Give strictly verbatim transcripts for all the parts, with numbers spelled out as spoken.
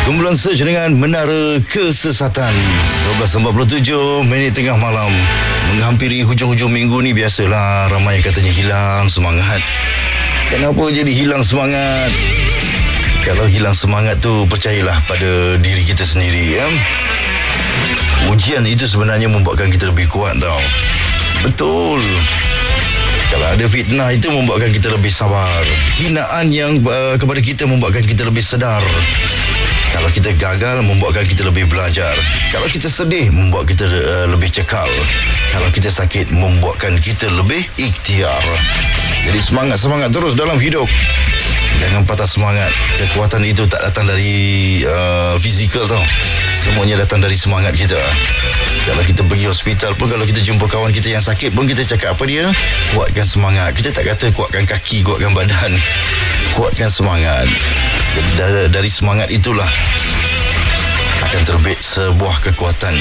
Kumpulan Search dengan Menara Kesesatan. dua belas empat puluh tujuh minit tengah malam. Menghampiri hujung-hujung minggu ni, biasalah ramai yang katanya hilang semangat. Kenapa jadi hilang semangat? Kalau hilang semangat tu, percayalah pada diri kita sendiri, ya. Ujian itu sebenarnya membuatkan kita lebih kuat, tau. Betul. Kalau ada fitnah itu membuatkan kita lebih sabar. Hinaan yang uh, kepada kita membuatkan kita lebih sedar. Kalau kita gagal membuatkan kita lebih belajar. Kalau kita sedih membuat kita uh, lebih cekal. Kalau kita sakit membuatkan kita lebih ikhtiar. Jadi semangat-semangat terus dalam hidup. Jangan patah semangat. Kekuatan itu tak datang dari uh, fizikal, tau. Semuanya datang dari semangat kita. Kalau kita pergi hospital pun, kalau kita jumpa kawan kita yang sakit pun, kita cakap apa dia? Kuatkan semangat. Kita tak kata kuatkan kaki, kuatkan badan. Kuatkan semangat. Dari, dari semangat itulah akan terbit sebuah kekuatan.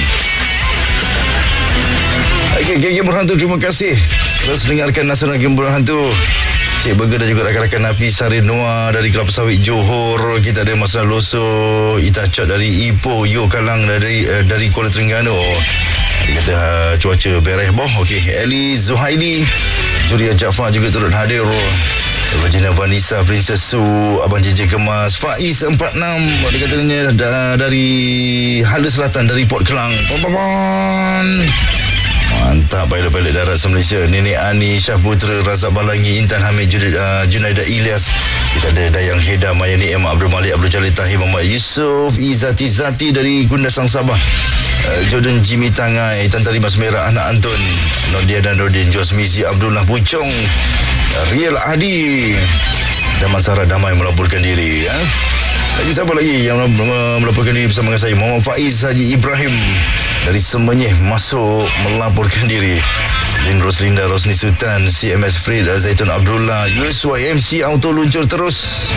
Okey, Geng Berhantu, terima kasih. Terus dengarkan Nasional Geng Berhantu. Cik Burger dan juga rakan-rakan Nafi Sari Noah dari Kelapa Sawit Johor. Kita ada Mas Loso, Ita Chot dari Ipoh, Yo Kalang dari uh, dari Kuala Terengganu. Dia kata uh, cuaca beres boh. Okey, Eli Zuhaili, Juria Jaafar juga turut hadir. Vagina Vanessa, Princess Su, Abang J J Kemas, Faiz empat enam. Dia katanya da, dari Hala Selatan, dari Port Kelang. Pon-pon. Mantap, pilot-pilot darat se-Malaysia. Nenek Ani, Syah Putra, Razak Balangi, Intan Hamid, uh, Junaidah Ilyas. Kita ada Dayang Heda, Maya Ni'am, Abdul Malik, Abdul Jalil Tahir, Muhammad Yusof, Izzati Zati dari Kundasang Sabah. Uh, Jordan Jimmy Tangai, Tan Tarimas Merah, Anak Antun, Nodia dan Rodin, Jos Mizi, Abdullah Pucong, Riel Adi dan Mansara Damai melaporkan diri, ya. Lagi siapa lagi yang melaporkan diri bersama dengan saya? Muhammad Faiz Haji Ibrahim dari Semenyih masuk melaporkan diri. Lin Roslinda, Rosni Sultan, C M S Fred, Zaitun Abdullah, U S Y M C Auto luncur terus.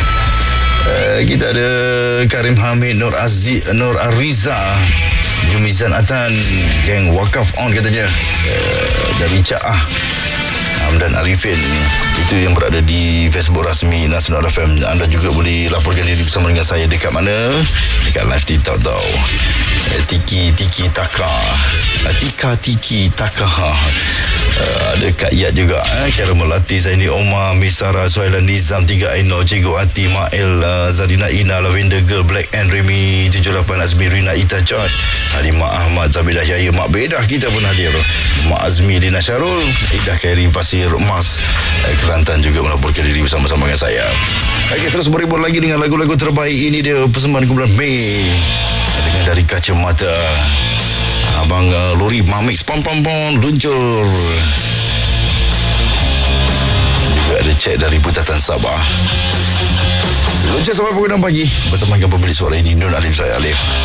Uh, kita ada Karim Hamid, Nur Aziz, Nur Ariza, Jumizan Atan, Geng Wakaf On katanya, uh, dari Ca'ah, Hamdan Arifin. Itu yang berada di Facebook rasmi Nasional F M. Anda juga boleh laporkan diri bersama dengan saya. Dekat mana? Dekat live TikTok, tau. eh, Tiki Tiki Taka, Tika Tiki Taka. uh, Ada Kak Yat juga, eh? Kara Melati, Zaini Omar, Misara, Suhailan Nizam, Tiga Aino, Cikgu Ati, Mael, uh, Zarina Ina, Lavender Girl, Black and Remy, tujuh lapan Azmi, Rina Ita Chot, Halimah Ahmad, Zabidah Yahya, Mak Bedah kita pun hadir. Mak Azmi, Lina Syarul, Idah Khairi, Pasir Mas, uh, Kelantan juga melaporkan diri bersama-sama dengan saya. Okey, terus berhibur lagi dengan lagu-lagu terbaik. Ini dia persembahan kumpulan Mei dengan Dari Kacamata. Abang uh, Lori Mamix pom pom pom luncur. Juga ada cek dari Putatan Sabah. Luncur sampai pukul enam pagi bertemankan pemilik suara ini, Nun Alim saya Alif.